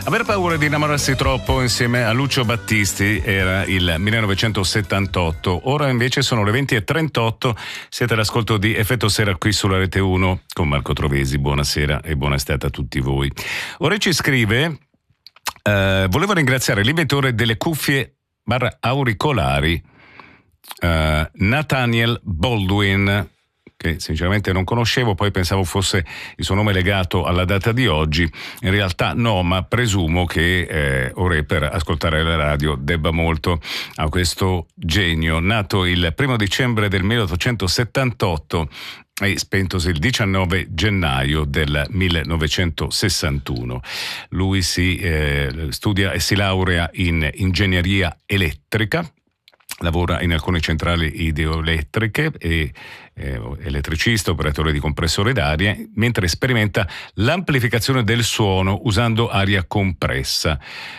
Aver paura di innamorarsi troppo insieme a Lucio Battisti era il 1978, ora invece sono le 20:38, siete all'ascolto di Effetto Sera qui sulla Rete 1 con Marco Trovesi, buonasera e buona estate a tutti voi. Ora ci scrive, volevo ringraziare l'inventore delle cuffie auricolari, Nathaniel Baldwin, che sinceramente non conoscevo, poi pensavo fosse il suo nome legato alla data di oggi, in realtà no, ma presumo che ora per ascoltare la radio debba molto a questo genio, nato il 1 dicembre del 1878 e spentosi il 19 gennaio del 1961. Lui si studia e si laurea in ingegneria elettrica, lavora in alcune centrali idroelettriche e elettricista, operatore di compressore d'aria, mentre sperimenta l'amplificazione del suono usando aria compressa.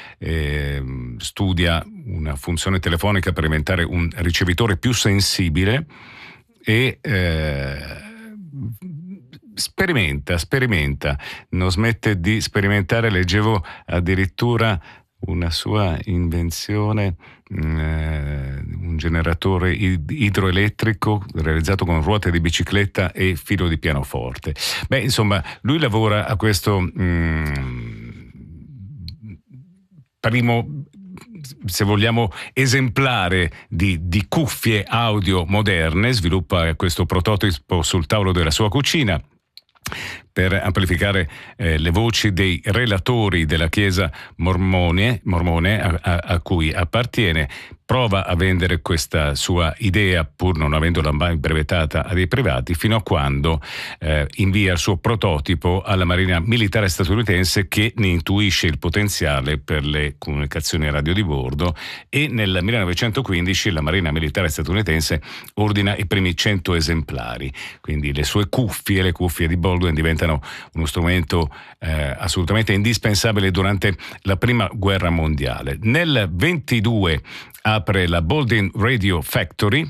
Studia una funzione telefonica per inventare un ricevitore più sensibile e sperimenta, non smette di sperimentare. Leggevo addirittura una sua invenzione, un generatore idroelettrico realizzato con ruote di bicicletta e filo di pianoforte. Beh, insomma, lui lavora a questo primo, se vogliamo, esemplare di cuffie audio moderne. Sviluppa questo prototipo sul tavolo della sua cucina per amplificare le voci dei relatori della Chiesa mormone a cui appartiene. Prova a vendere questa sua idea, pur non avendola mai brevettata, a dei privati, fino a quando invia il suo prototipo alla Marina Militare statunitense, che ne intuisce il potenziale per le comunicazioni radio di bordo, e nel 1915 la Marina Militare statunitense ordina i primi 100 esemplari. Quindi le sue cuffie, le cuffie di Baldwin, diventano uno strumento assolutamente indispensabile durante la Prima Guerra Mondiale. Nel 22 apre la Baldwin Radio Factory,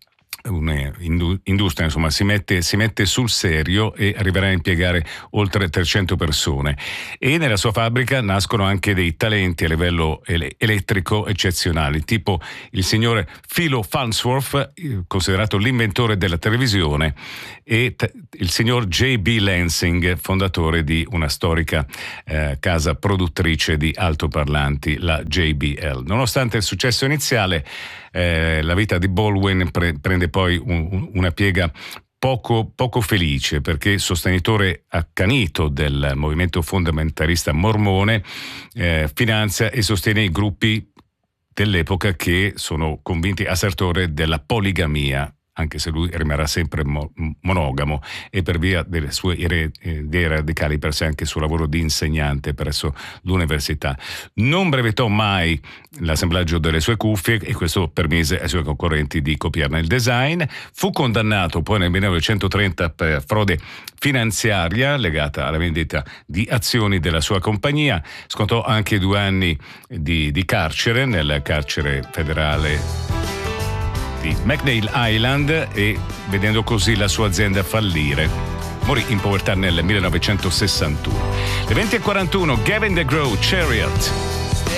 un'industria, insomma, si mette sul serio e arriverà a impiegare oltre 300 persone. E nella sua fabbrica nascono anche dei talenti a livello elettrico eccezionali, tipo il signore Philo Farnsworth, considerato l'inventore della televisione, e il signor J.B. Lansing, fondatore di una storica casa produttrice di altoparlanti, la JBL. Nonostante il successo iniziale, la vita di Baldwin prende poi una piega poco felice, perché sostenitore accanito del movimento fondamentalista mormone, finanzia e sostiene i gruppi dell'epoca che sono convinti assertori della poligamia, anche se lui rimarrà sempre monogamo, e per via delle sue idee radicali perse anche il suo lavoro di insegnante presso l'università. Non brevettò mai l'assemblaggio delle sue cuffie, e questo permise ai suoi concorrenti di copiarne il design. Fu condannato poi nel 1930 per frode finanziaria legata alla vendita di azioni della sua compagnia. Scontò anche 2 anni di carcere nel carcere federale di McNeil Island, e vedendo così la sua azienda fallire, morì in povertà nel 1961. Le 20:41, Gavin DeGraw, Chariot.